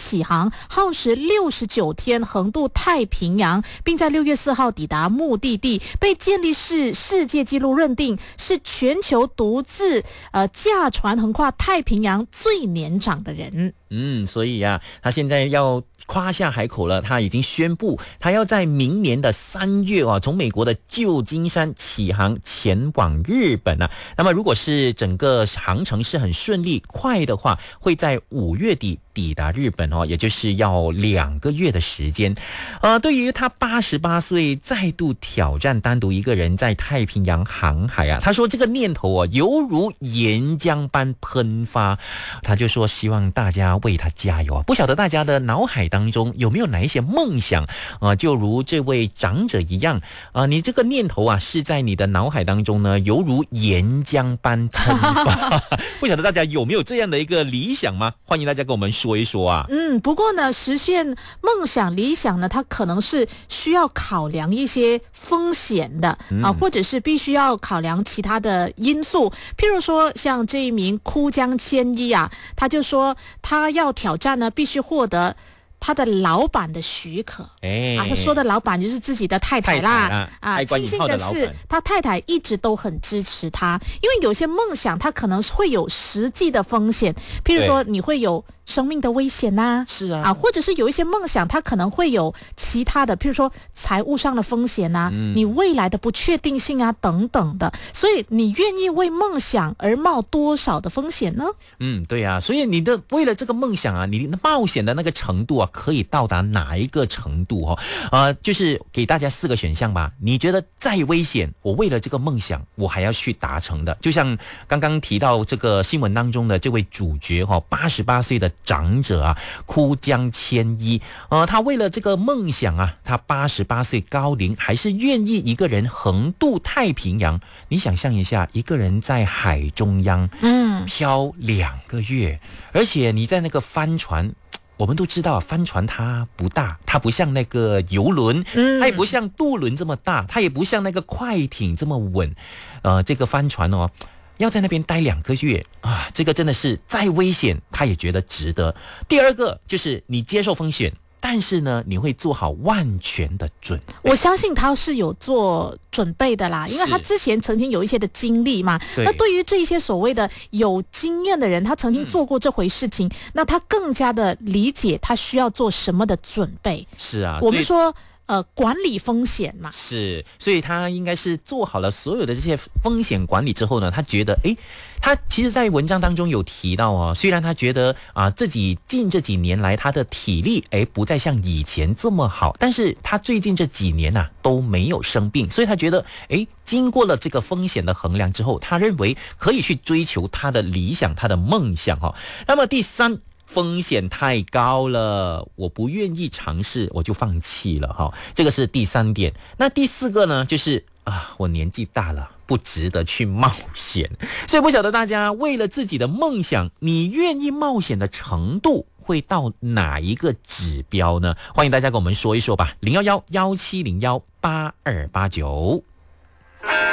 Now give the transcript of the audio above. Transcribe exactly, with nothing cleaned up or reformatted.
启航，耗时六十九天，横渡太平洋，并在六月四号抵达目的地，被健力士世界纪录认定是全球独自呃驾船横跨太平洋最年长的人。 嗯，所以啊，他现在要夸下海口了，他已经宣布他要在明年的三月啊，从美国的旧金山起航前往日本啊。那么如果是整个航程是很顺利快的话，会在五月底抵达日本哦，也就是要两个月的时间。呃，对于他八十八岁再度挑战单独一个人在太平洋航海啊，他说这个念头啊犹如岩浆般喷发，他就说希望大家为他加油啊！不晓得大家的脑海当中有没有哪一些梦想啊、呃？就如这位长者一样啊、呃，你这个念头啊是在你的脑海当中呢，犹如岩浆般喷发。不晓得大家有没有这样的一个理想吗？欢迎大家跟我们说一说啊。 嗯，不过呢，实现梦想理想呢，它可能是需要考量一些风险的、嗯、啊，或者是必须要考量其他的因素。譬如说，像这一名枯江千一啊，他就说他要挑战呢，必须获得他的老板的许可。哎，啊，他说的老板就是自己的太太啦。太太啊，啊，庆幸的是，他太太一直都很支持他，因为有些梦想他可能会有实际的风险，譬如说你会有生命的危险呐、啊， 是啊， 啊，或者是有一些梦想，它可能会有其他的，譬如说财务上的风险呐、啊嗯，你未来的不确定性啊，等等的。所以你愿意为梦想而冒多少的风险呢？ 嗯，对啊，所以你的为了这个梦想啊，你冒险的那个程度啊，可以到达哪一个程度哦？呃，就是给大家四个选项吧。你觉得再危险，我为了这个梦想，我还要去达成的。就像刚刚提到这个新闻当中的这位主角哈、哦，八十八岁的长者啊，枯江千一，呃，他为了这个梦想啊，他八十八岁高龄还是愿意一个人横渡太平洋。你想象一下，一个人在海中央，嗯，漂两个月，而且你在那个帆船。我们都知道帆船它不大，它不像那个游轮，它也不像渡轮这么大，它也不像那个快艇这么稳。呃，这个帆船哦，要在那边待两个月啊，这个真的是再危险，他也觉得值得。第二个就是你接受风险，但是呢，你会做好万全的准备。 我相信他是有做准备的啦，因为他之前曾经有一些的经历嘛。那对于这些所谓的有经验的人，他曾经做过这回事情，嗯、那他更加的理解他需要做什么的准备。 是啊， 我们说。呃，管理风险嘛， 是，所以他应该是做好了所有的这些风险管理之后呢，他觉得，诶，他其实在文章当中有提到哦，虽然他觉得啊自己近这几年来他的体力诶不再像以前这么好，但是他最近这几年啊都没有生病，所以他觉得，诶，经过了这个风险的衡量之后，他认为可以去追求他的理想，他的梦想哦。那么第三。风险太高了，我不愿意尝试，我就放弃了哈。这个是第三点。那第四个呢，就是啊，我年纪大了，不值得去冒险。所以不晓得大家为了自己的梦想，你愿意冒险的程度会到哪一个指标呢？欢迎大家跟我们说一说吧，零一一一七零一八二八九。